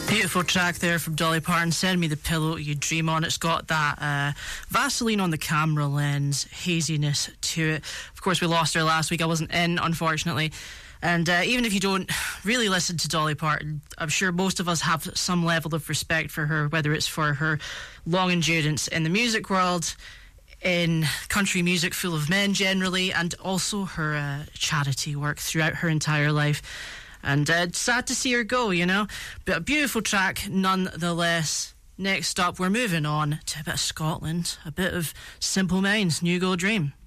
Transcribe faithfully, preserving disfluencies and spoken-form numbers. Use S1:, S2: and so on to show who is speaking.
S1: Beautiful track there from Dolly Parton, Send Me the Pillow You Dream On. It's got that uh, Vaseline on the camera lens haziness to it. Of course, we lost her last week. I wasn't in, unfortunately. And uh, even if you don't really listen to Dolly Parton, I'm sure most of us have some level of respect for her, whether it's for her long endurance in the music world, in country music full of men generally, and also her uh, charity work throughout her entire life. And uh, sad to see her go, you know. But a beautiful track nonetheless. Next up, we're moving on to a bit of Scotland, a bit of Simple Minds, New Gold Dream.